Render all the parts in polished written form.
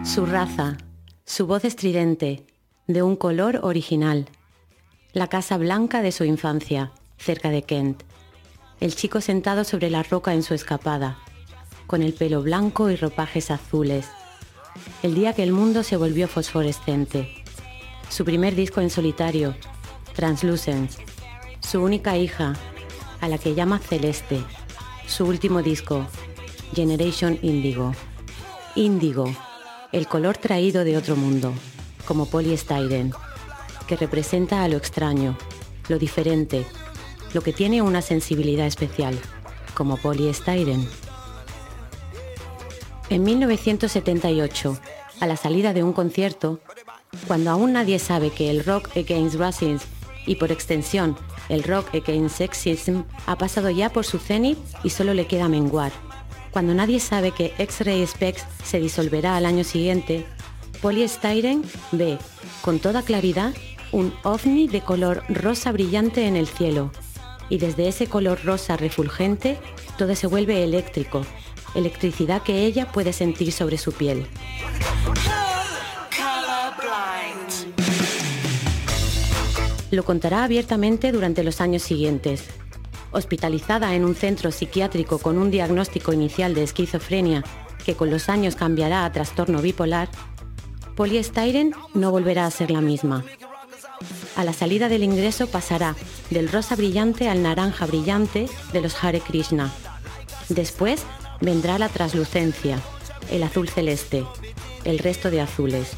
Su raza, su voz estridente, de un color original. La casa blanca de su infancia, cerca de Kent. El chico sentado sobre la roca en su escapada, con el pelo blanco y ropajes azules. El día que el mundo se volvió fosforescente. Su primer disco en solitario, Translucence. Su única hija, a la que llama Celeste. Su último disco, Generation Indigo. Índigo, el color traído de otro mundo, como Polystyrene, que representa a lo extraño, lo diferente, lo que tiene una sensibilidad especial, como Polystyrene. En 1978, a la salida de un concierto, cuando aún nadie sabe que el rock against racism y por extensión el rock against sexism ha pasado ya por su cenit y solo le queda menguar, cuando nadie sabe que X-Ray Spex se disolverá al año siguiente, Polystyrene ve, con toda claridad, un ovni de color rosa brillante en el cielo, y desde ese color rosa refulgente todo se vuelve eléctrico, electricidad que ella puede sentir sobre su piel. Lo contará abiertamente durante los años siguientes. Hospitalizada en un centro psiquiátrico con un diagnóstico inicial de esquizofrenia que con los años cambiará a trastorno bipolar, Polystyrene no volverá a ser la misma. A la salida del ingreso pasará del rosa brillante al naranja brillante de los Hare Krishna. Después vendrá la translucencia, el azul celeste, el resto de azules.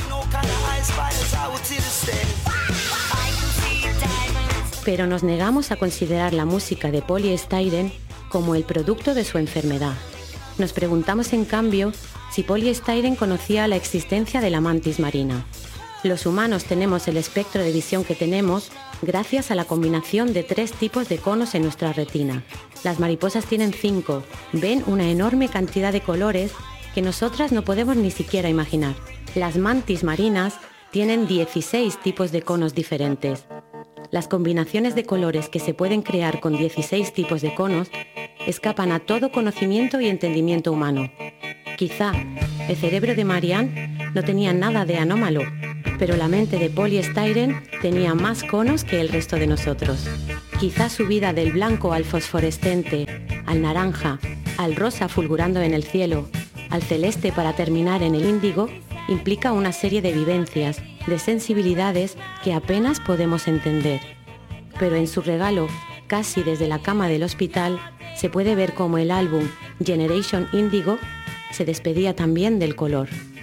Pero nos negamos a considerar la música de Polystyrene como el producto de su enfermedad. Nos preguntamos en cambio si Polystyrene conocía la existencia de la mantis marina. Los humanos tenemos el espectro de visión que tenemos gracias a la combinación de 3 tipos de conos en nuestra retina. Las mariposas tienen 5, ven una enorme cantidad de colores que nosotras no podemos ni siquiera imaginar. Las mantis marinas tienen 16 tipos de conos diferentes. Las combinaciones de colores que se pueden crear con 16 tipos de conos escapan a todo conocimiento y entendimiento humano. Quizá el cerebro de Marianne no tenía nada de anómalo, pero la mente de Polystyrene tenía más conos que el resto de nosotros. Quizá su vida del blanco al fosforescente, al naranja, al rosa fulgurando en el cielo, al celeste para terminar en el índigo, implica una serie de vivencias, de sensibilidades que apenas podemos entender. Pero en su regalo, casi desde la cama del hospital, se puede ver cómo el álbum Generation Indigo se despedía también del color.